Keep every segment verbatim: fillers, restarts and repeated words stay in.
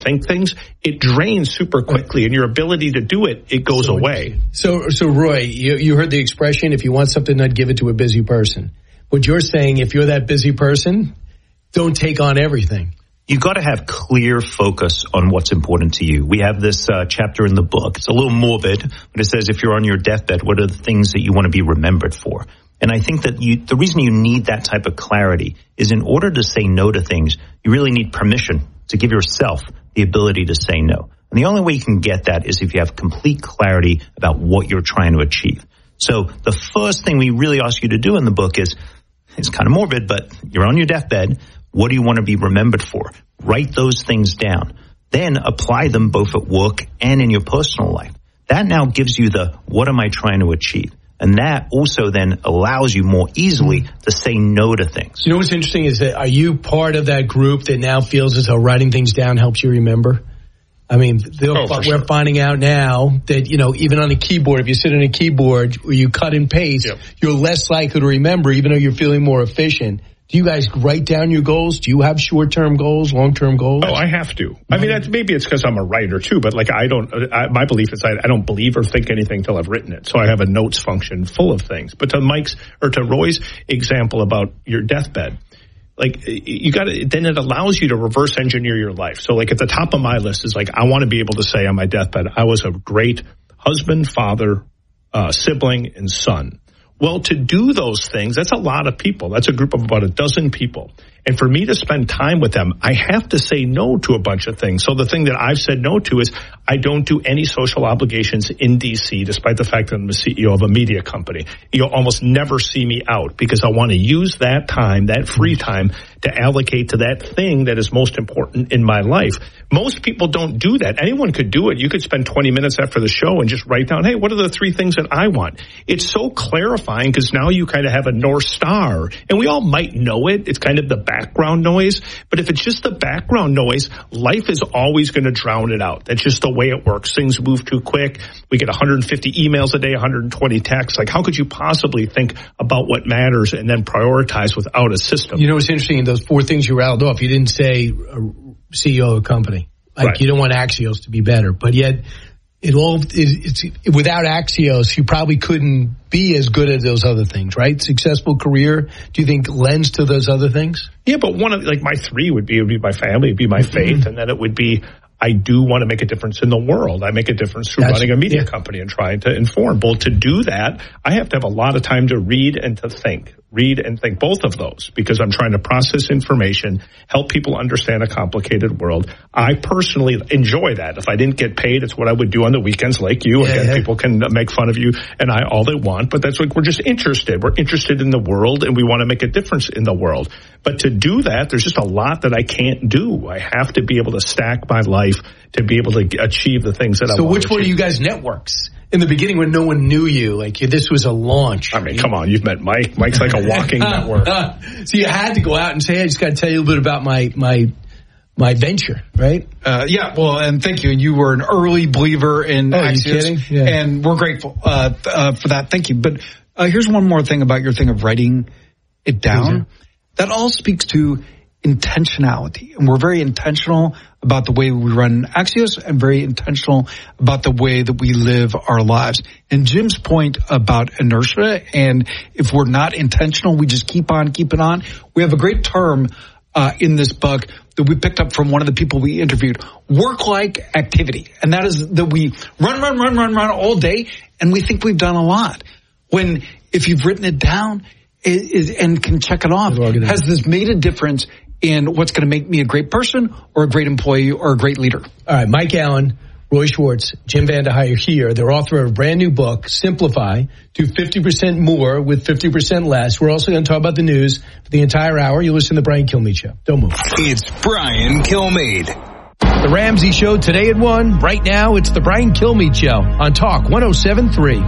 think things, it drains super quickly, and your ability to do it, it goes so, away. So, so Roy, you, you heard the expression, if you want something done, give it to a busy person. What you're saying, if you're that busy person, don't take on everything. You got to have clear focus on what's important to you. We have this uh, chapter in the book. It's a little morbid, but it says if you're on your deathbed, what are the things that you want to be remembered for? And I think that you, the reason you need that type of clarity is in order to say no to things, you really need permission to give yourself the ability to say no. And the only way you can get that is if you have complete clarity about what you're trying to achieve. So the first thing we really ask you to do in the book is, it's kind of morbid, but you're on your deathbed. What do you want to be remembered for? Write those things down. Then apply them both at work and in your personal life. That now gives you the, what am I trying to achieve? And that also then allows you more easily to say no to things. You know what's interesting is that are you part of that group that now feels as though writing things down helps you remember? I mean, oh, we're sure. finding out now that, you know, even on a keyboard, if you sit on a keyboard where you cut and paste, yep. you're less likely to remember, even though you're feeling more efficient. Do you guys write down your goals? Do you have short-term goals, long-term goals? Oh, I have to. I mean, that's, maybe it's because I'm a writer too, but like I don't, I, my belief is I, I don't believe or think anything until I've written it. So I have a notes function full of things. But to Mike's or to Roy's example about your deathbed, like you got to, then it allows you to reverse engineer your life. So like at the top of my list is like, I want to be able to say on my deathbed, I was a great husband, father, uh, sibling, and son. Well, to do those things, that's a lot of people. That's a group of about a dozen people. And for me to spend time with them, I have to say no to a bunch of things. So the thing that I've said no to is I don't do any social obligations in D C, despite the fact that I'm the C E O of a media company. You'll almost never see me out because I want to use that time, that free time, to allocate to that thing that is most important in my life. Most people don't do that. Anyone could do it. You could spend twenty minutes after the show and just write down, hey, what are the three things that I want? It's so clarifying because now you kind of have a North Star. And we all might know it. It's kind of the background noise. But if it's just the background noise, life is always going to drown it out. That's just the way it works. Things move too quick. We get one hundred fifty emails a day, one hundred twenty texts. Like, how could you possibly think about what matters and then prioritize without a system? You know what's interesting? In those four things you rattled off, you didn't say uh, C E O of a company. Like, right. You don't want Axios to be better. But yet, it all it, it's without Axios, you probably couldn't be as good at those other things, right? Successful career, do you think lends to those other things? Yeah, but one of, like, my three would be, it would be my family, it would be my faith, and then it would be, I do want to make a difference in the world. I make a difference through That's, running a media yeah. company and trying to inform. Well, to do that, I have to have a lot of time to read and to think. Read and think, both of those, because I'm trying to process information, help people understand a complicated world. I personally enjoy that. If I didn't get paid, it's what I would do on the weekends like you. Yeah, Again, yeah. people can make fun of you and I all they want, but that's like, we're just interested. We're interested in the world and we want to make a difference in the world. But to do that, there's just a lot that I can't do. I have to be able to stack my life to be able to achieve the things that so I want. So which one are you guys networks? In the beginning when no one knew you, like this was a launch. I mean, come on, you've met Mike. Mike's like a walking network. So you had to go out and say, hey, I just got to tell you a little bit about my my my venture, right? Uh, yeah, well, and thank you. And you were an early believer in oh, Axios. Are you kidding? Yeah. And we're grateful uh, uh, for that. Thank you. But uh, here's one more thing about your thing of writing it down. Mm-hmm. That all speaks to intentionality. And we're very intentional about the way we run Axios and very intentional about the way that we live our lives. And Jim's point about inertia, and if we're not intentional, we just keep on keeping on. We have a great term uh, in this book that we picked up from one of the people we interviewed, work-like activity. And that is that we run, run, run, run, run all day, and we think we've done a lot. When if you've written it down it, it, and can check it off, has this made a difference in what's going to make me a great person or a great employee or a great leader? All right, Mike Allen, Roy Schwartz, Jim Vandehei here. They're author of a brand new book, Simplify, do fifty percent more with fifty percent less. We're also going to talk about the news for the entire hour. You listen to The Brian Kilmeade Show. Don't move. It's Brian Kilmeade. The Ramsey Show today at one. Right now, it's The Brian Kilmeade Show on Talk one oh seven point three.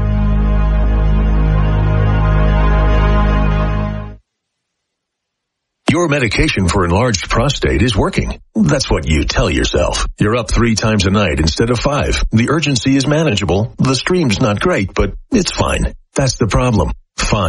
Your medication for enlarged prostate is working. That's what you tell yourself. You're up three times a night instead of five. The urgency is manageable. The stream's not great, but it's fine. That's the problem. Fine.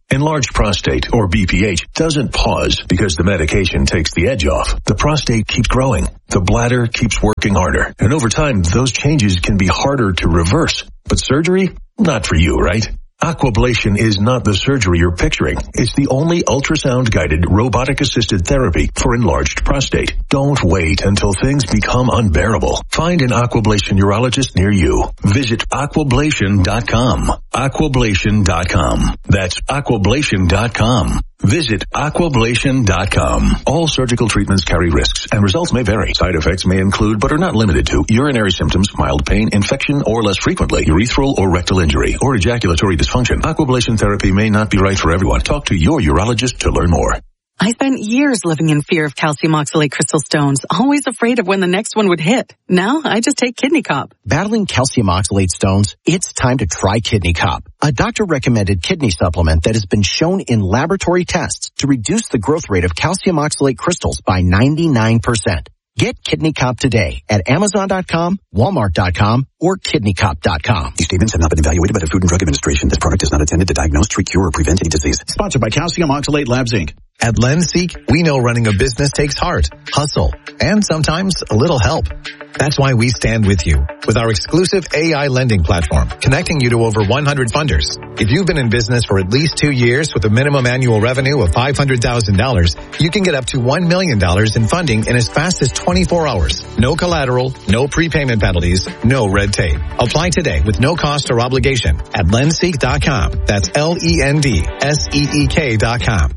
Enlarged prostate, or B P H, doesn't pause because the medication takes the edge off. The prostate keeps growing. The bladder keeps working harder. And over time, those changes can be harder to reverse. But surgery? Not for you, right? Aquablation is not the surgery you're picturing. It's the only ultrasound-guided, robotic-assisted therapy for enlarged prostate. Don't wait until things become unbearable. Find an Aquablation urologist near you. Visit aquablation dot com. aquablation dot com. That's aquablation dot com. Visit aquablation dot com. All surgical treatments carry risks, and results may vary. Side effects may include, but are not limited to, urinary symptoms, mild pain, infection, or less frequently, urethral or rectal injury, or ejaculatory dysfunction. Aquablation therapy may not be right for everyone. Talk to your urologist to learn more. I spent years living in fear of calcium oxalate crystal stones, always afraid of when the next one would hit. Now, I just take Kidney Cop. Battling calcium oxalate stones? It's time to try Kidney Cop, a doctor-recommended kidney supplement that has been shown in laboratory tests to reduce the growth rate of calcium oxalate crystals by ninety-nine percent. Get Kidney Cop today at amazon dot com, walmart dot com, or kidney cop dot com. These statements have not been evaluated by the Food and Drug Administration. This product is not intended to diagnose, treat, cure, or prevent any disease. Sponsored by Calcium Oxalate Labs, Incorporated. At LendSeek, we know running a business takes heart, hustle, and sometimes a little help. That's why we stand with you with our exclusive A I lending platform, connecting you to over one hundred funders. If you've been in business for at least two years with a minimum annual revenue of five hundred thousand dollars, you can get up to one million dollars in funding in as fast as twenty-four hours. No collateral, no prepayment penalties, no red tape. Apply today with no cost or obligation at lendseek dot com. That's L E N D S E E K dot com.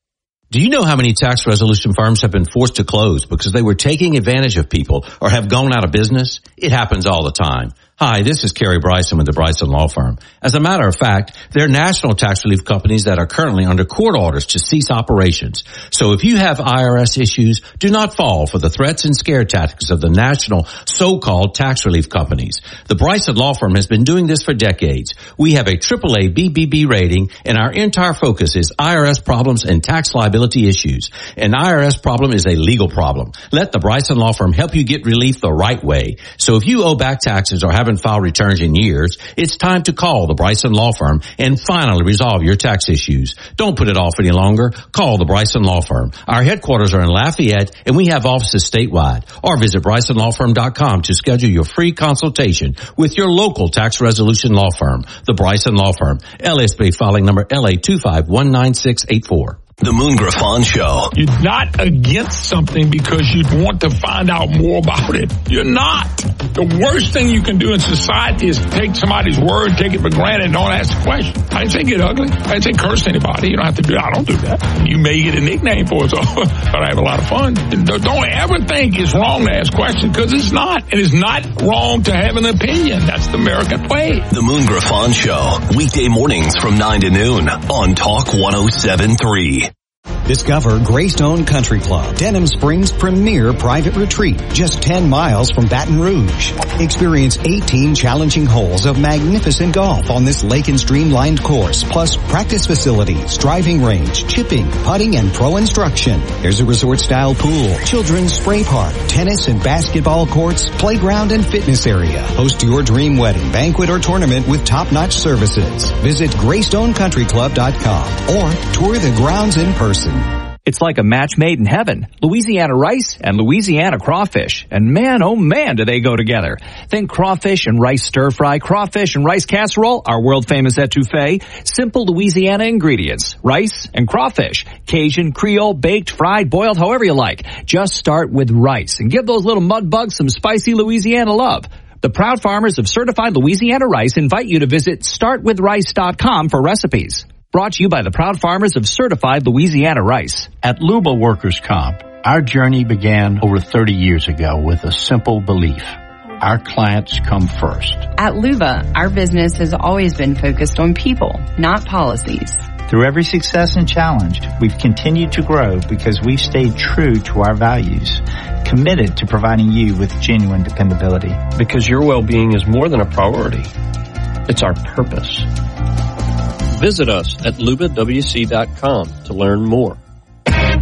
Do you know how many tax resolution firms have been forced to close because they were taking advantage of people or have gone out of business? It happens all the time. Hi, this is Kerry Bryson with the Bryson Law Firm. As a matter of fact, there are national tax relief companies that are currently under court orders to cease operations. So if you have I R S issues, do not fall for the threats and scare tactics of the national so-called tax relief companies. The Bryson Law Firm has been doing this for decades. We have a triple A B B B rating, and our entire focus is I R S problems and tax liability issues. An I R S problem is a legal problem. Let the Bryson Law Firm help you get relief the right way. So if you owe back taxes or have filed returns in years, it's time to call the Bryson Law Firm and finally resolve your tax issues. Don't put it off any longer. Call the Bryson Law Firm. Our headquarters are in Lafayette, and we have offices statewide. Or visit bryson law firm dot com to schedule your free consultation with your local tax resolution law firm. The Bryson Law Firm, L S B filing number L A two five one nine six eight four. The Moon Griffon Show. You're not against something because you want to find out more about it. You're not. The worst thing you can do in society is take somebody's word, take it for granted, and don't ask a question. I didn't say get ugly. I didn't say curse anybody. You don't have to do that. I don't do that. You may get a nickname for it, so, but I have a lot of fun. Don't ever think it's wrong to ask questions, because it's not. And it's not wrong to have an opinion. That's the American way. The Moon Griffon Show. Weekday mornings from nine to noon on Talk one oh seven point three. Discover Greystone Country Club, Denham Springs' premier private retreat, just ten miles from Baton Rouge. Experience eighteen challenging holes of magnificent golf on this lake and stream-lined course, plus practice facilities, driving range, chipping, putting, and pro instruction. There's a resort-style pool, children's spray park, tennis and basketball courts, playground and fitness area. Host your dream wedding, banquet, or tournament with top-notch services. Visit greystone country club dot com or tour the grounds in person. It's like a match made in heaven. Louisiana rice and Louisiana crawfish. And man, oh man, do they go together. Think crawfish and rice stir fry, crawfish and rice casserole, our world famous etouffee. Simple Louisiana ingredients. Rice and crawfish. Cajun, Creole, baked, fried, boiled, however you like. Just start with rice and give those little mud bugs some spicy Louisiana love. The proud farmers of certified Louisiana rice invite you to visit start with rice dot com for recipes. Brought to you by the proud farmers of certified Louisiana rice. At Luba Workers' Comp, our journey began over thirty years ago with a simple belief. Our clients come first. At Luba, our business has always been focused on people, not policies. Through every success and challenge, we've continued to grow because we've stayed true to our values, committed to providing you with genuine dependability. Because your well-being is more than a priority. It's our purpose. Visit us at luba w c dot com to learn more.